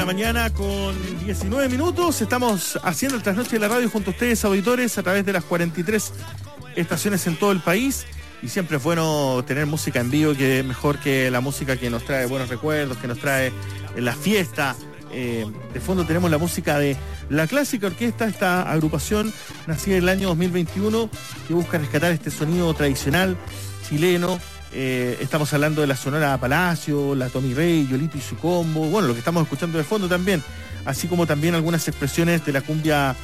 la mañana con 19 minutos. Estamos haciendo el trasnoche de la radio junto a ustedes, auditores, a través de las 43 estaciones en todo el país. Y siempre es bueno tener música en vivo, que es mejor que la música que nos trae buenos recuerdos, que nos trae la fiesta. De fondo tenemos la música de La Clásica Orquesta, esta agrupación nacida en el año 2021 que busca rescatar este sonido tradicional chileno. Estamos hablando de la Sonora Palacio, la Tommy Rey, Yolito y su combo, bueno, lo que estamos escuchando de fondo también, así como también algunas expresiones de la cumbia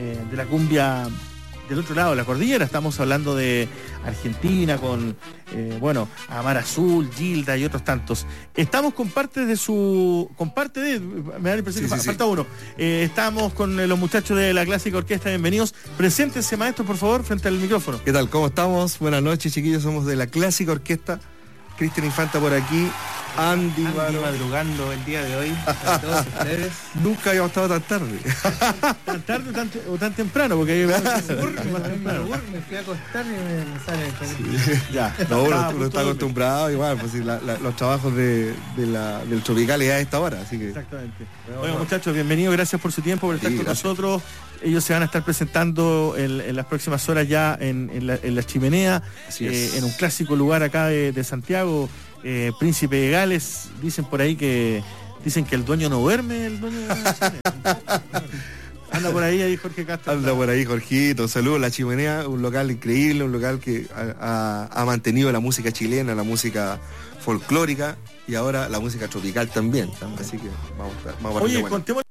del otro lado de la cordillera. Estamos hablando de Argentina con, Amar Azul, Gilda y otros tantos. Estamos con parte de, me da la impresión que falta uno. Estamos con los muchachos de La Clásica Orquesta, bienvenidos. Preséntense, maestro, por favor, frente al micrófono. ¿Qué tal? ¿Cómo estamos? Buenas noches, chiquillos, somos de La Clásica Orquesta. Cristian Infanta por aquí, Andy madrugando el día de hoy a todos ustedes. Nunca habíamos estado tan tarde. ¿Tan tarde o tan temprano? Porque me fui a acostar y me sale el sí. Ya, no, uno está acostumbrado igual, pues sí, los trabajos del tropical es a esta hora, así que. Exactamente. Bueno, muchachos, bienvenidos, gracias por su tiempo, por estar con nosotros. Ellos se van a estar presentando en las próximas horas ya en la Chimenea, en un clásico lugar acá de Santiago, Príncipe de Gales. Dicen por ahí que el dueño no duerme, el dueño de la Chimenea. Anda por ahí Jorge Castro. Anda por ahí, Jorgito. Saludos. La Chimenea, un local increíble, un local que ha mantenido la música chilena, la música folclórica y ahora la música tropical también. Así que vamos a estar. Oye, contemos